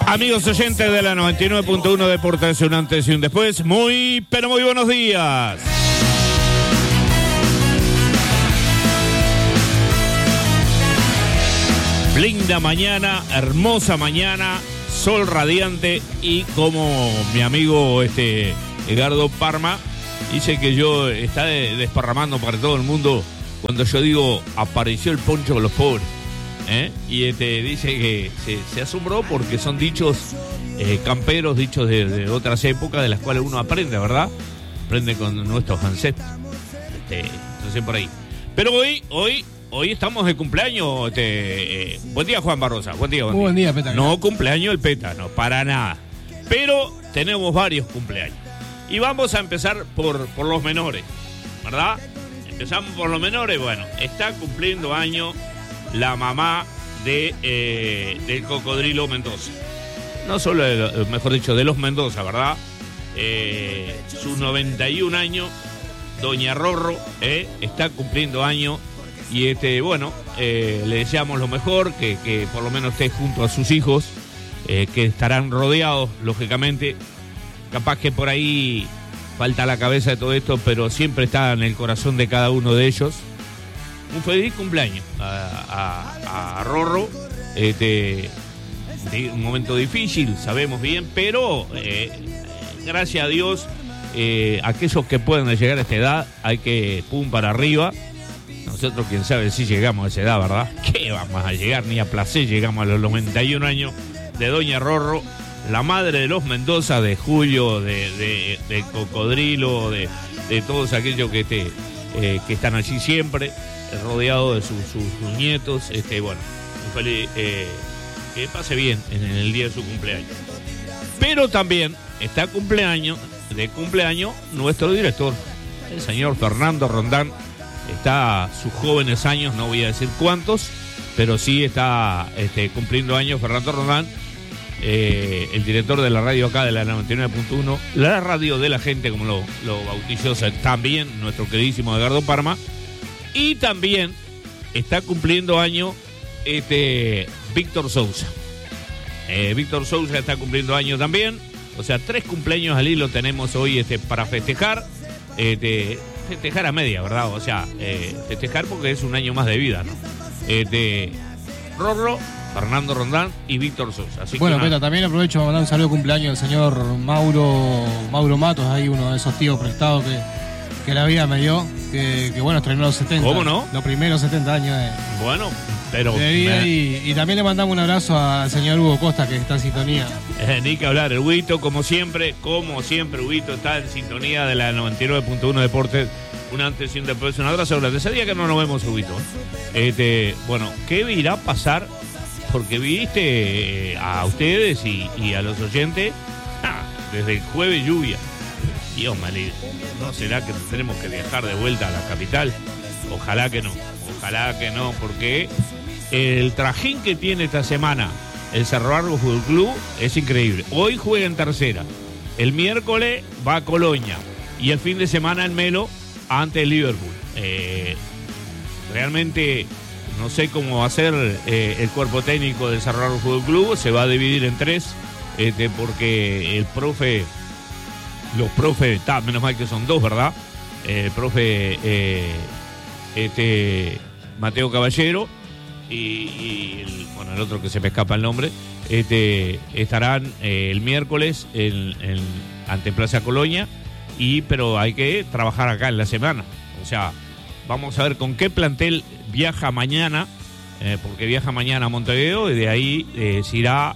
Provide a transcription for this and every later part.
Amigos oyentes de la 99.1 Deportes, un antes y un después. Muy, pero muy buenos días. Linda mañana, hermosa mañana, sol radiante y como mi amigo Edgardo Parma dice que yo está desparramando para todo el mundo cuando yo digo apareció el poncho con los pobres. Y dice que se asombró porque son dichos camperos, dichos de otras épocas de las cuales uno aprende, ¿verdad? Aprende con nuestros ancestros. Entonces por ahí. Pero hoy estamos de cumpleaños. Buen día, Juan Barrosa. Buen día. Buen día, Peta. No cumpleaños el Peta, no, para nada. Pero tenemos varios cumpleaños. Y vamos a empezar por los menores, ¿verdad? Empezamos por los menores. Bueno, está cumpliendo año la mamá del Cocodrilo Mendoza. No solo, mejor dicho, de los Mendoza, ¿verdad? Sus 91 años, doña Rorro, está cumpliendo años. Y le deseamos lo mejor, que por lo menos esté junto a sus hijos, que estarán rodeados, lógicamente. Capaz que por ahí falta la cabeza de todo esto, pero siempre está en el corazón de cada uno de ellos. Un feliz cumpleaños a Rorro. Un momento difícil, sabemos bien, pero gracias a Dios, aquellos que puedan llegar a esta edad, hay que pum para arriba. Nosotros, quién sabe si llegamos a esa edad, ¿verdad? ¿Qué vamos a llegar? Ni a placer llegamos a los 91 años de doña Rorro, la madre de los Mendoza, de Julio, de Cocodrilo, de todos aquellos que están allí siempre, rodeado de sus nietos. Un feliz, que pase bien en el día de su cumpleaños. Pero también está de cumpleaños nuestro director, el señor Fernando Rondán. Está a sus jóvenes años, no voy a decir cuántos, pero sí está cumpliendo años Fernando Rondán, el director de la radio acá de la 99.1, la radio de la gente, como lo bautizó también nuestro queridísimo Edgardo Parma. Y también está cumpliendo año Víctor Sousa. Víctor Sousa está cumpliendo año también. O sea, 3 cumpleaños al hilo tenemos hoy para festejar. Festejar a media, ¿verdad? O sea, festejar porque es un año más de vida, ¿no? Rorro, Fernando Rondán y Víctor Sousa. Así bueno, que Peta, también aprovecho para mandar un saludo de cumpleaños al señor Mauro Matos, ahí uno de esos tíos prestados que la vida me dio, que estrenó los 70. ¿Cómo no? Los primeros 70 años bueno, pero de vida. Y también le mandamos un abrazo al señor Hugo Costa, que está en sintonía. Ni que hablar, el Huguito, como siempre, Huguito está en sintonía de la 99.1 Deportes, un antes y un después, un abrazo grande. Ese día que no nos vemos, Huguito. ¿Qué irá a pasar? Porque viste a ustedes y a los oyentes, desde el jueves lluvia. Dios me libre. ¿No será que tenemos que viajar de vuelta a la capital? Ojalá que no, porque el trajín que tiene esta semana el Cerro Largo Fútbol Club es increíble. Hoy juega en tercera, el miércoles va a Colonia y el fin de semana en Melo ante el Liverpool. Realmente no sé cómo va a ser el cuerpo técnico del Cerro Largo Fútbol Club. Se va a dividir en 3 porque los profes, menos mal que son 2, ¿verdad? El profe Mateo Caballero y el otro que se me escapa el nombre, estarán el miércoles ante Plaza Colonia, pero hay que trabajar acá en la semana. O sea, vamos a ver con qué plantel viaja mañana, porque viaja mañana a Montevideo y de ahí se irá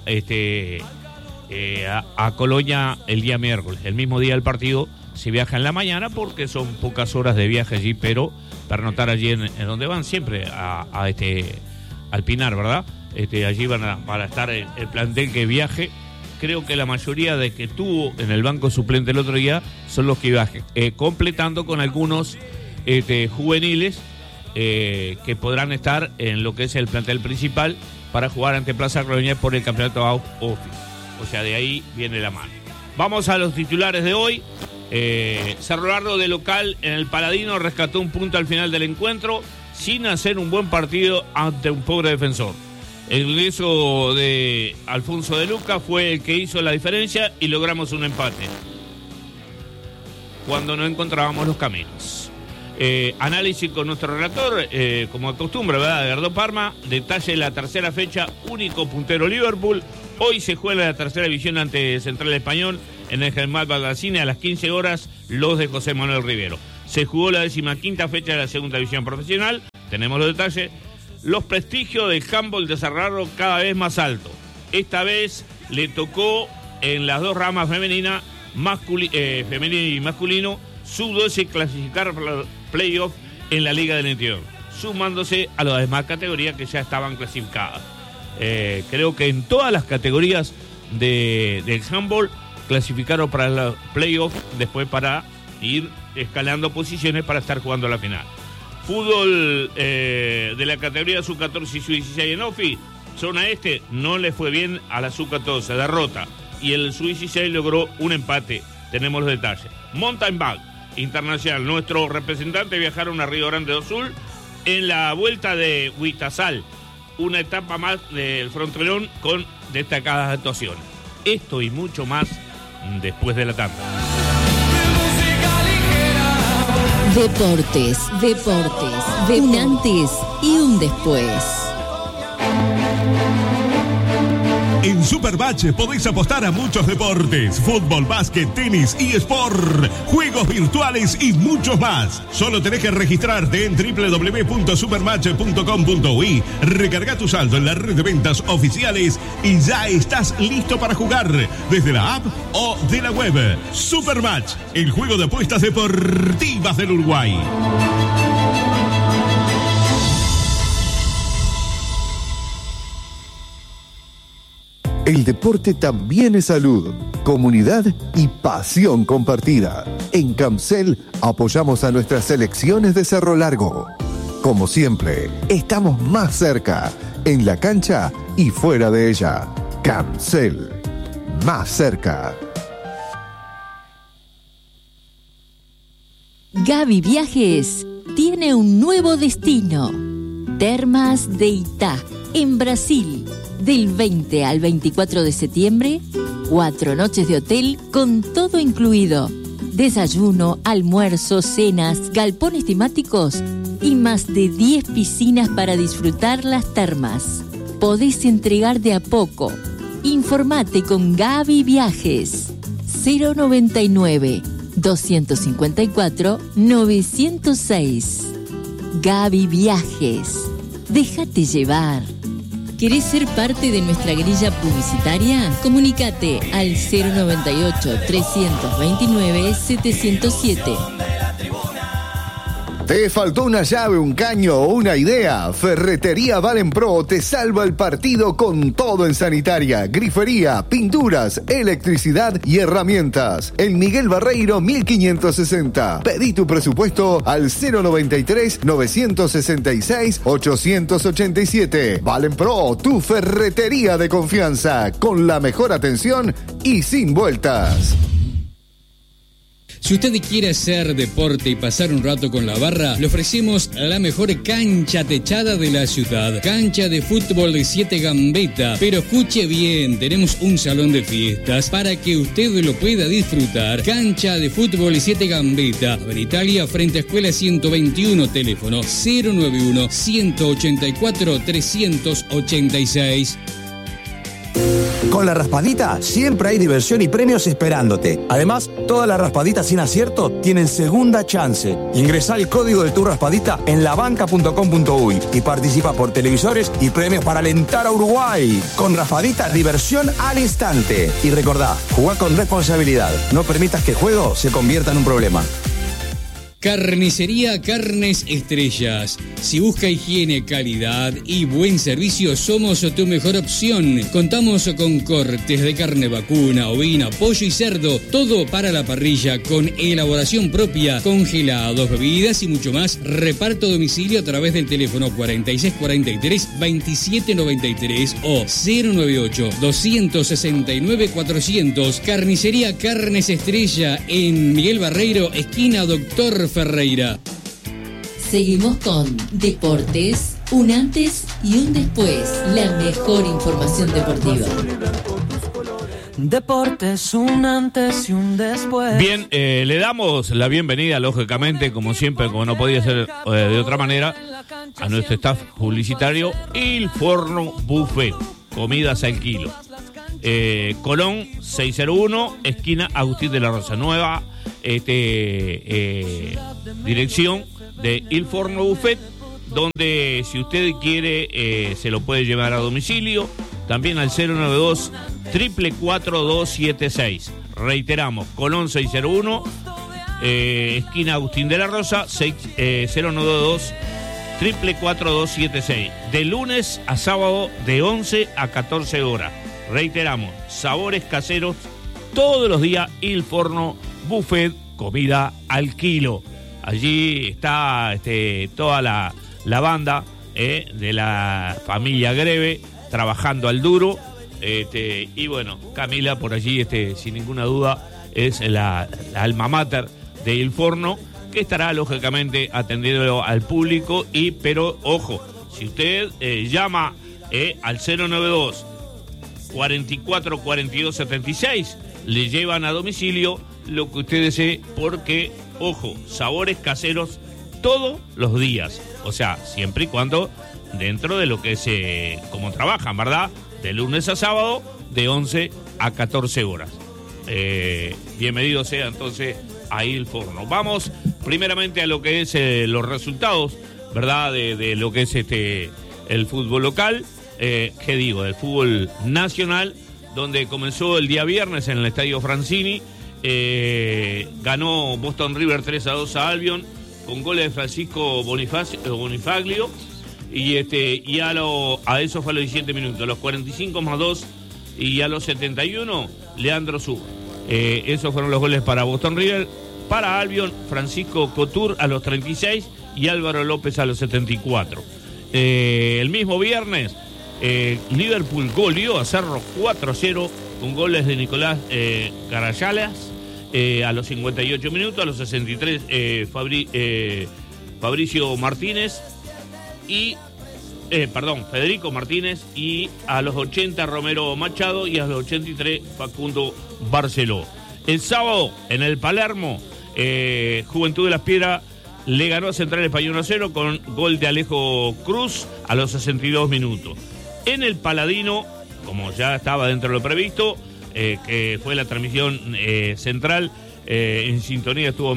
a Colonia el día miércoles. El mismo día del partido se viaja en la mañana porque son pocas horas de viaje allí, pero para notar allí en donde van siempre al Pinar, ¿verdad? Allí van a estar el plantel que viaje. Creo que la mayoría de que tuvo en el banco suplente el otro día son los que viajen, completando con algunos juveniles que podrán estar en lo que es el plantel principal para jugar ante Plaza Colonia por el campeonato Office. O sea, de ahí viene la mano. Vamos a los titulares de hoy. Cerro Largo de local en el Paladino rescató un punto al final del encuentro sin hacer un buen partido ante un pobre defensor. El ingreso de Alfonso de Luca fue el que hizo la diferencia y logramos un empate cuando no encontrábamos los caminos. Análisis con nuestro relator, como acostumbra, ¿verdad? Edgardo Parma. Detalle de la tercera fecha, único puntero Liverpool. Hoy se juega la tercera división ante Central Español en el Germán Baldassini a las 15 horas, los de José Manuel Rivero. Se jugó la 15ª fecha de la segunda división profesional. Tenemos los detalles. Los prestigios del handball de Cerrado cada vez más alto. Esta vez le tocó en las dos ramas femeninas, femenino y masculino, sub-12 clasificar para playoff en la Liga del Interior, sumándose a las demás categorías que ya estaban clasificadas. Creo que en todas las categorías del handball clasificaron para los playoff, después para ir escalando posiciones para estar jugando la final. Fútbol de la categoría sub-14 y sub-16 en OFI, zona este, no le fue bien a la sub-14, derrota, y el sub-16 logró un empate. Tenemos los detalles. Mountain Bike Internacional, nuestros representantes viajaron a Río Grande do Sul en la vuelta de Huitazal, una etapa más del frontelón con destacadas actuaciones. Esto y mucho más después de la tanda. Deportes, un antes y un después. En Supermatch podéis apostar a muchos deportes: fútbol, básquet, tenis, eSport, juegos virtuales y muchos más. Solo tenés que registrarte en www.supermatch.com.uy, recarga tu saldo en la red de ventas oficiales y ya estás listo para jugar desde la app o de la web. Supermatch, el juego de apuestas deportivas del Uruguay. El deporte también es salud, comunidad y pasión compartida. En Camcel apoyamos a nuestras selecciones de Cerro Largo. Como siempre, estamos más cerca, en la cancha y fuera de ella. Camcel, más cerca. Gaby Viajes tiene un nuevo destino. Termas de Itá, en Brasil. Del 20 al 24 de septiembre, 4 noches de hotel con todo incluido. Desayuno, almuerzo, cenas, galpones temáticos y más de 10 piscinas para disfrutar las termas. Podés entregar de a poco. Informate con Gaby Viajes. 099 254 906. Gaby Viajes. Déjate llevar. ¿Querés ser parte de nuestra grilla publicitaria? Comunícate al 098-329-707. ¿Te faltó una llave, un caño o una idea? Ferretería Valenpro te salva el partido con todo en sanitaria, grifería, pinturas, electricidad y herramientas. En Miguel Barreiro 1560. Pedí tu presupuesto al 093-966-887. Valenpro, tu ferretería de confianza, con la mejor atención y sin vueltas. Si usted quiere hacer deporte y pasar un rato con la barra, le ofrecemos la mejor cancha techada de la ciudad. Cancha de fútbol de 7 Gambetta. Pero escuche bien, tenemos un salón de fiestas para que usted lo pueda disfrutar. Cancha de fútbol de 7 Gambetta. En Italia, frente a Escuela 121, teléfono 091-184-386. Con la raspadita siempre hay diversión y premios esperándote. Además, todas las raspaditas sin acierto tienen segunda chance. Ingresá el código de tu raspadita en labanca.com.uy y participa por televisores y premios para alentar a Uruguay. Con raspadita, diversión al instante. Y recordá, jugá con responsabilidad. No permitas que el juego se convierta en un problema. Carnicería Carnes Estrellas. Si busca higiene, calidad y buen servicio, somos tu mejor opción. Contamos con cortes de carne vacuna, ovina, pollo y cerdo. Todo para la parrilla con elaboración propia, congelados, bebidas y mucho más. Reparto a domicilio a través del teléfono 4643-2793 o 098-269-400. Carnicería Carnes Estrella en Miguel Barreiro, esquina Doctor Ferreira. Seguimos con Deportes Un antes y un después. La mejor información deportiva. Deportes, un antes y un después. Bien, le damos la bienvenida, lógicamente, como siempre, como no podía ser de otra manera, a nuestro staff publicitario, Il Forno Buffet, comidas al kilo. Colón 601, esquina Agustín de la Rosa, nueva dirección de Il Forno Buffet, donde si usted quiere se lo puede llevar a domicilio, también al 092 444-276. Reiteramos, Colón 601, esquina Agustín de la Rosa, 092 444-276. De lunes a sábado de 11 a 14 horas. Reiteramos, sabores caseros todos los días. Il Forno Buffet, comida al kilo. Allí está toda la banda de la familia Greve trabajando al duro. Y bueno, Camila por allí, sin ninguna duda, es la alma mater de Il Forno, que estará lógicamente atendiendo al público. Pero ojo, si usted llama al 092 44 42 76, le llevan a domicilio lo que usted desee, porque ojo, sabores caseros todos los días, o sea, siempre y cuando dentro de lo que es como trabajan, ¿verdad? De lunes a sábado, de 11 a 14 horas. Bienvenido sea entonces a Il Forno. Vamos primeramente a lo que es los resultados, ¿verdad? De lo que es el fútbol local, del fútbol nacional, donde comenzó el día viernes en el Estadio Francini. Ganó Boston River 3-2 a Albion, con goles de Francisco Bonifaglio. Y a eso fue a los 17 minutos, a los 45 más 2 y a los 71, Leandro Sur. Esos fueron los goles para Boston River. Para Albion, Francisco Couture a los 36 y Álvaro López a los 74. El mismo viernes, Liverpool goleó a Cerro 4-0 con goles de Nicolás Carayalas a los 58 minutos, a los 63 Fabricio Martínez Federico Martínez, y a los 80 Romero Machado, y a los 83 Facundo Barceló. El sábado en el Palermo, Juventud de las Piedras le ganó a Central Español 1-0 con gol de Alejo Cruz a los 62 minutos. En el Paladino, como ya estaba dentro de lo previsto, que fue la transmisión central, en sintonía estuvo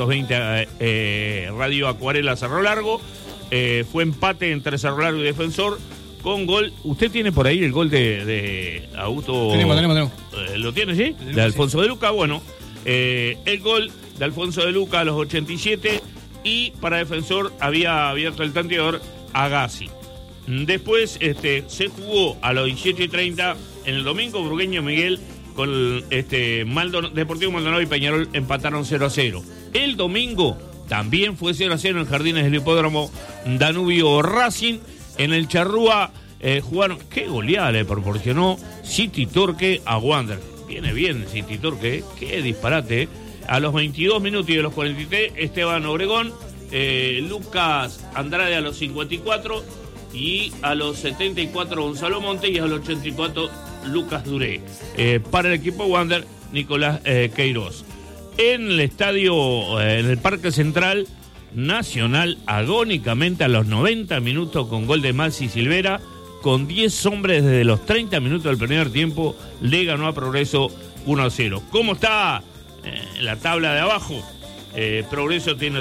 1520 Radio Acuarela Cerro Largo. Fue empate entre Cerro Largo y Defensor con gol. ¿Usted tiene por ahí el gol de Augusto? Tenemos. ¿Lo tiene, sí? De Alfonso de Luca. Bueno, el gol de Alfonso de Luca a los 87, y para Defensor había abierto el tanteador Agassi. Después se jugó a los 17:30 en el domingo. Burgueño Miguel con Deportivo Maldonado y Peñarol empataron 0-0. El domingo también fue 0-0 en Jardines del Hipódromo. Danubio Racing. En el Charrúa jugaron. Qué goleada le proporcionó City Torque a Wander. Viene bien City Torque, qué disparate. A los 22 minutos y a los 43, Esteban Obregón, Lucas Andrade a los 54, y a los 74 Gonzalo Monte, y a los 84 Lucas Duré. Para el equipo Wander, Nicolás Queiroz. En el estadio, en el Parque Central, Nacional agónicamente a los 90 minutos con gol de Maxi Silvera, con 10 hombres desde los 30 minutos del primer tiempo, le ganó a Progreso 1-0. ¿Cómo está la tabla de abajo? Progreso tiene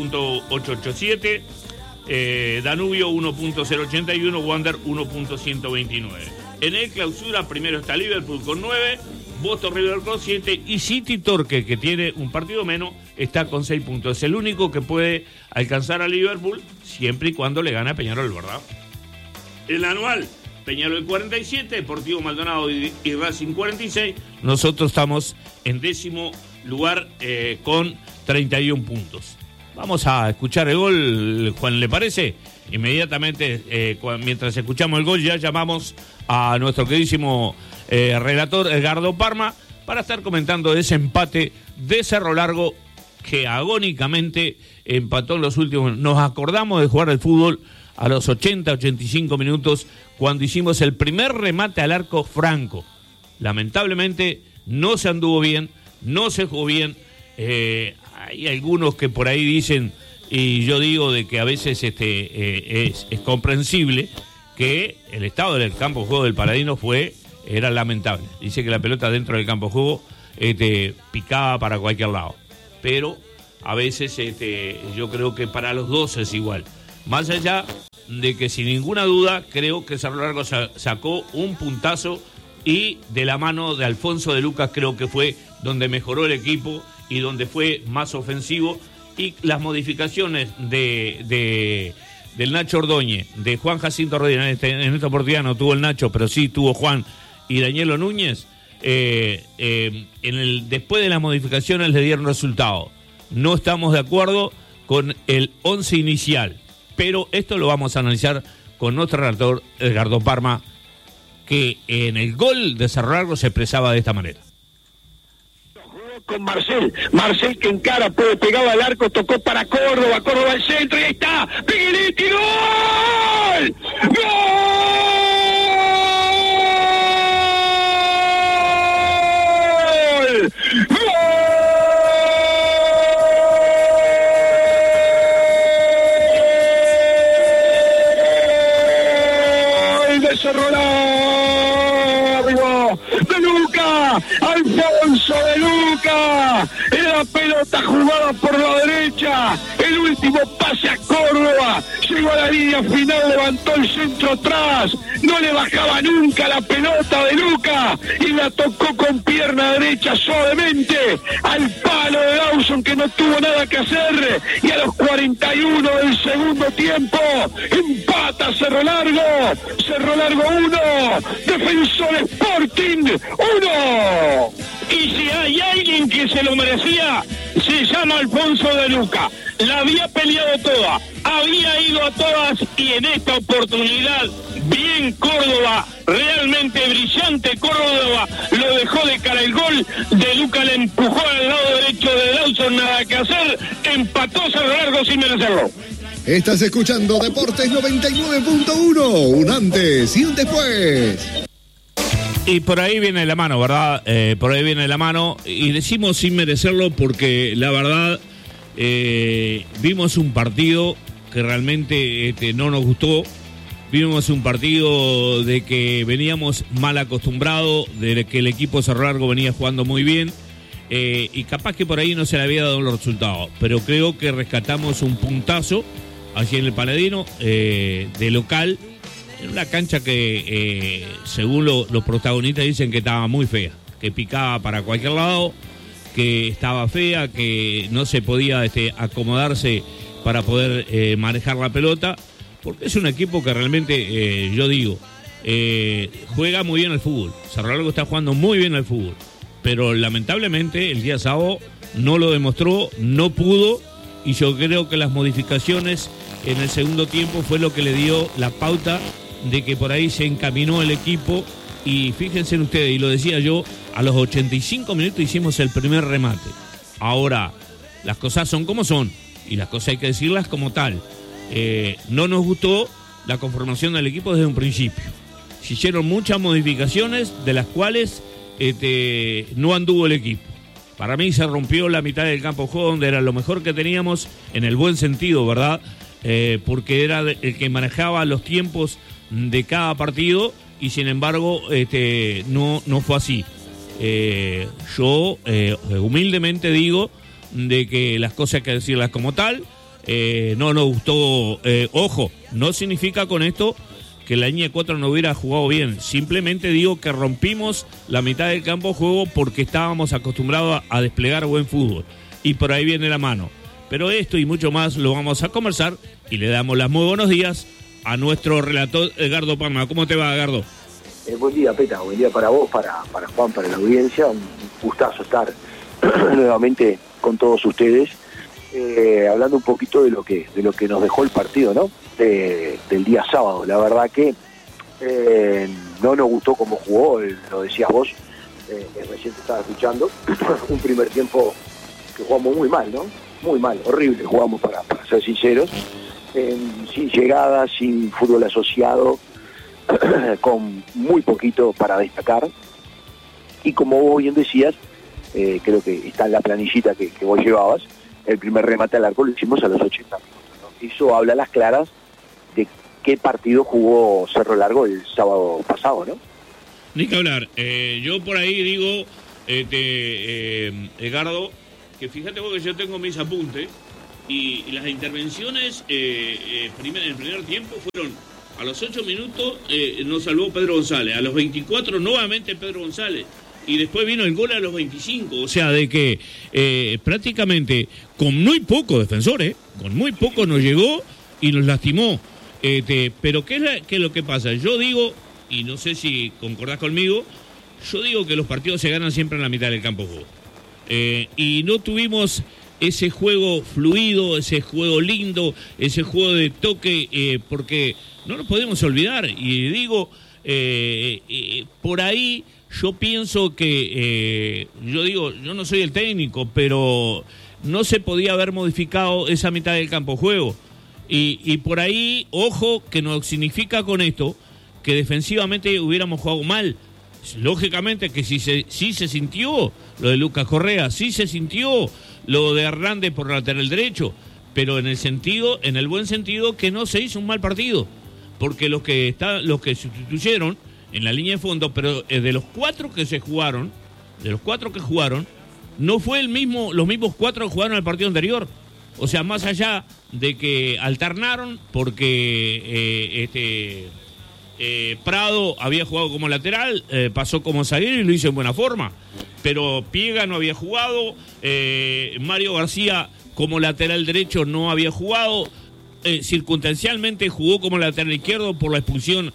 0.887, Danubio 1.081, Wander 1.129. En el Clausura primero está Liverpool con 9, Boston River con 7, y City Torque, que tiene un partido menos, está con 6 puntos. Es el único que puede alcanzar a Liverpool siempre y cuando le gane a Peñarol, ¿verdad? El anual, Peñarol 47, Deportivo Maldonado y Racing 46. Nosotros estamos en 10º lugar con 31 puntos. Vamos a escuchar el gol, Juan, ¿le parece? Inmediatamente, mientras escuchamos el gol, ya llamamos a nuestro queridísimo relator Edgardo Parma para estar comentando ese empate de Cerro Largo, que agónicamente empató en los últimos. Nos acordamos de jugar al fútbol a los 80, 85 minutos, cuando hicimos el primer remate al arco franco. Lamentablemente no se anduvo bien, no se jugó bien. Hay algunos que por ahí dicen, y yo digo de que a veces es comprensible, que el estado del campo de juego del Paladino era lamentable. Dice que la pelota dentro del campo de juego picaba para cualquier lado. Pero a veces yo creo que para los dos es igual. Más allá de que sin ninguna duda creo que Cerro Largo sacó un puntazo, y de la mano de Alfonso de Lucas creo que fue donde mejoró el equipo y donde fue más ofensivo, y las modificaciones del Nacho Ordóñez, de Juan Jacinto Rodríguez, en esta oportunidad no tuvo el Nacho, pero sí tuvo Juan y Danielo Núñez, después de las modificaciones le dieron resultado. No estamos de acuerdo con el 11 inicial, pero esto lo vamos a analizar con nuestro relator Edgardo Parma, que en el gol de Cerro Largo se expresaba de esta manera. Con Marcel que encara, puede pegar al arco, tocó para Córdoba al centro y ahí está, Pigueliti, ¡gol! ¡Gol! ¡Gol de Cerro Largo! ¡De Luca! ¡Alfonso de Luca! La pelota jugada por la derecha, el último pase a Córdoba, llegó a la línea final, levantó el centro atrás, no le bajaba nunca la pelota de Luca y la tocó con pierna derecha suavemente al palo de Dawson, que no tuvo nada que hacer, y a los 41 del segundo tiempo empata Cerro Largo 1, Defensor Sporting 1. Y si hay alguien que se lo merecía, se llama Alfonso de Luca. La había peleado toda, había ido a todas, y en esta oportunidad, bien Córdoba, realmente brillante Córdoba, lo dejó de cara el gol, de Luca le empujó al lado derecho de Dawson, nada que hacer, empató Cerro Largo sin merecerlo. Estás escuchando Deportes 99.1, un antes y un después. Y por ahí viene la mano, ¿verdad? Por ahí viene la mano. Y decimos sin merecerlo porque la verdad vimos un partido que realmente no nos gustó. Vimos un partido de que veníamos mal acostumbrados, de que el equipo Cerro Largo venía jugando muy bien. Y capaz que por ahí no se le había dado los resultados. Pero creo que rescatamos un puntazo allí en el Paladino, de local, en una cancha que, según los protagonistas, dicen que estaba muy fea, que picaba para cualquier lado, que estaba fea, que no se podía acomodarse para poder manejar la pelota, porque es un equipo que realmente, yo digo, juega muy bien al fútbol. Cerro Largo está jugando muy bien al fútbol, pero lamentablemente el día sábado no lo demostró, no pudo, y yo creo que las modificaciones en el segundo tiempo fue lo que le dio la pauta de que por ahí se encaminó el equipo. Y fíjense ustedes, y lo decía yo, a los 85 minutos hicimos el primer remate. Ahora, las cosas son como son, y las cosas hay que decirlas como tal. No nos gustó la conformación del equipo desde un principio. Se hicieron muchas modificaciones, de las cuales no anduvo el equipo. Para mí se rompió la mitad del campo de juego, donde era lo mejor que teníamos, en el buen sentido, ¿verdad? Porque era el que manejaba los tiempos de cada partido, y sin embargo no fue así. Yo humildemente digo de que las cosas hay que decirlas como tal. No nos gustó, ojo, no significa con esto que la línea 4 no hubiera jugado bien, simplemente digo que rompimos la mitad del campo de juego porque estábamos acostumbrados a desplegar buen fútbol, y por ahí viene la mano. Pero esto y mucho más lo vamos a conversar, y le damos los muy buenos días a nuestro relator Edgardo Parma. ¿Cómo te va, Edgardo? Buen día, Peta, buen día para vos, para Juan, para la audiencia. Un gustazo estar nuevamente con todos ustedes, hablando un poquito de lo que nos dejó el partido, ¿no? Del día sábado. La verdad que no nos gustó cómo jugó, lo decías vos, recién te estaba escuchando. Un primer tiempo que jugamos muy mal, ¿no? Muy mal, horrible jugamos, para ser sinceros. sin llegada, sin fútbol asociado, con muy poquito para destacar. Y como vos bien decías, creo que está en la planillita que vos llevabas, el primer remate al arco lo hicimos a los 80 minutos, ¿no? Eso habla a las claras de qué partido jugó Cerro Largo el sábado pasado, ¿no? Ni que hablar. Yo por ahí digo, Edgardo, que fíjate vos que yo tengo mis apuntes y las intervenciones en el primer tiempo fueron a los 8 minutos nos salvó Pedro González, a los 24 nuevamente Pedro González y después vino el gol a los 25, o sea, de que prácticamente con muy pocos defensores, con muy poco nos llegó y nos lastimó. Pero ¿qué es lo que pasa? Yo digo, y no sé si concordás conmigo, yo digo que los partidos se ganan siempre en la mitad del campo de juego. Y no tuvimos ese juego fluido, ese juego lindo, ese juego de toque, porque no nos podemos olvidar. Y digo, por ahí yo pienso que, yo no soy el técnico, pero no se podía haber modificado esa mitad del campo de juego. Y por ahí, ojo, que no significa con esto que defensivamente hubiéramos jugado mal. Lógicamente que sí se sintió lo de Lucas Correa, sí se sintió lo de Hernández por lateral derecho, pero en el buen sentido que no se hizo un mal partido, porque los que sustituyeron en la línea de fondo, pero de los cuatro que jugaron, no fue los mismos 4 que jugaron el partido anterior. O sea, más allá de que alternaron, porque Prado había jugado como lateral, pasó como zaguero y lo hizo en buena forma, pero Piega no había jugado, Mario García como lateral derecho no había jugado, circunstancialmente jugó como lateral izquierdo por la expulsión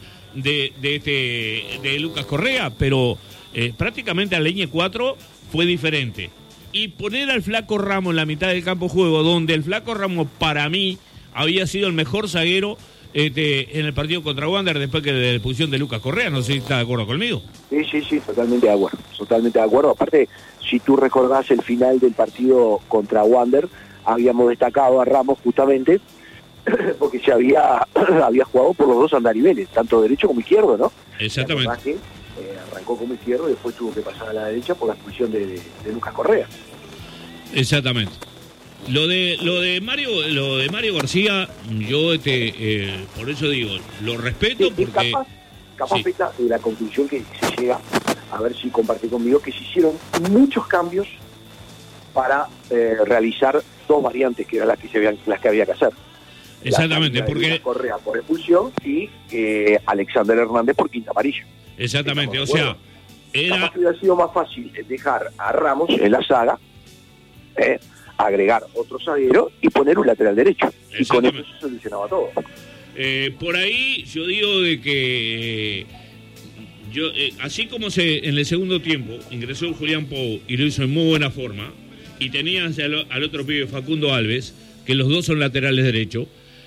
de Lucas Correa, pero prácticamente la línea 4 fue diferente. Y poner al Flaco Ramos en la mitad del campo de juego, donde el Flaco Ramos para mí había sido el mejor zaguero en el partido contra Wander después que de la expulsión de Lucas Correa. No sé si está de acuerdo conmigo. Sí, totalmente de acuerdo. Aparte, si tú recordás el final del partido contra Wander, habíamos destacado a Ramos justamente porque se había jugado por los dos andariveles, tanto derecho como izquierdo, ¿no? Exactamente. Arrancó como izquierdo y después tuvo que pasar a la derecha por la expulsión de Lucas Correa. Exactamente. Lo de Mario García, yo por eso digo, lo respeto, porque capaz sí. De la conclusión que se llega, a ver si comparte conmigo, que se hicieron muchos cambios para realizar 2 variantes que eran las que había que hacer. Exactamente, porque Correa por expulsión y Alexander Hernández por quinta amarilla. Exactamente, o sea, capaz que hubiera sido más fácil dejar a Ramos en la saga, agregar otro zaguero y poner un lateral derecho. Y con eso se solucionaba todo. Por ahí yo digo de que así como en el segundo tiempo ingresó Julián Pou y lo hizo en muy buena forma, y tenías al otro pibe Facundo Alves, que los dos son laterales derechos,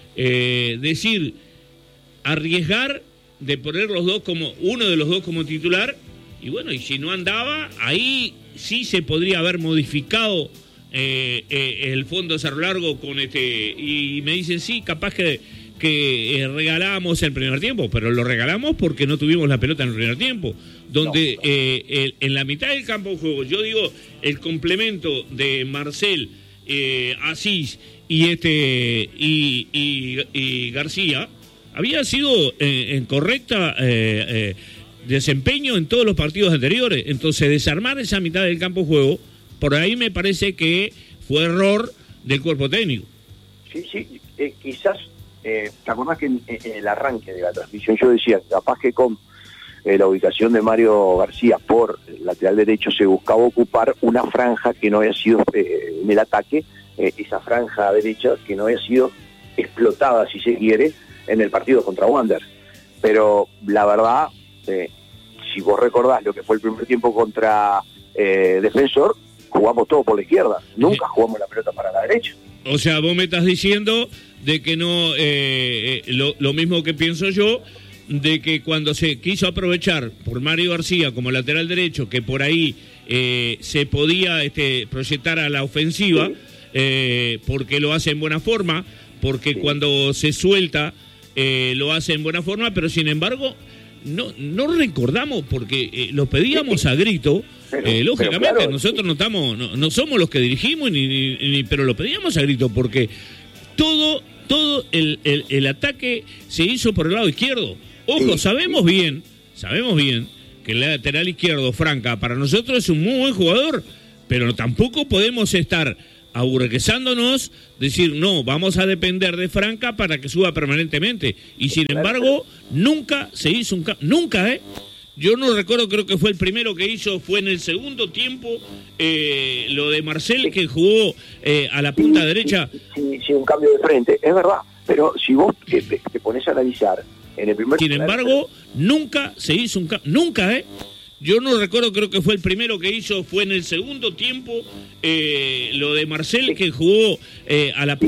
arriesgar de poner uno de los dos como titular, y bueno, y si no andaba, ahí sí se podría haber modificado el fondo de Cerro Largo y me dicen sí, capaz que regalamos el primer tiempo, pero lo regalamos porque no tuvimos la pelota en el primer tiempo, donde en la mitad del campo de juego, yo digo, el complemento de Marcel, Asís y García había sido en correcta desempeño en todos los partidos anteriores. Entonces, desarmar esa mitad del campo de juego, por ahí me parece que fue error del cuerpo técnico. Sí, quizás, ¿te acordás que en el arranque de la transmisión yo decía, capaz que con la ubicación de Mario García por el lateral derecho se buscaba ocupar una franja que no había sido en el ataque, esa franja derecha que no había sido explotada, si se quiere, en el partido contra Wander? Pero la verdad, si vos recordás lo que fue el primer tiempo contra Defensor, jugamos todo por la izquierda, nunca jugamos la pelota para la derecha. O sea, vos me estás diciendo de que no, lo mismo que pienso yo, de que cuando se quiso aprovechar por Mario García como lateral derecho, que por ahí se podía proyectar a la ofensiva, porque lo hace en buena forma, porque cuando se suelta lo hace en buena forma, pero sin embargo no recordamos, porque lo pedíamos a grito. Lógicamente, pero claro, nosotros no somos los que dirigimos, pero lo pedíamos a grito, porque todo el ataque se hizo por el lado izquierdo. Ojo, sabemos bien que el lateral izquierdo, Franca, para nosotros es un muy buen jugador, pero tampoco podemos estar aburguesándonos, decir, no, vamos a depender de Franca para que suba permanentemente. Y sin embargo, nunca se hizo un cambio, nunca, Yo no recuerdo, creo que fue el primero que hizo, fue en el segundo tiempo, lo de Marcel, que jugó a la punta derecha. Sí, un cambio de frente, es verdad, pero si vos te pones a analizar, en el primer... Sin embargo, nunca se hizo un cambio, nunca, Yo no recuerdo, creo que fue el primero que hizo, fue en el segundo tiempo, lo de Marcel, que jugó a la punta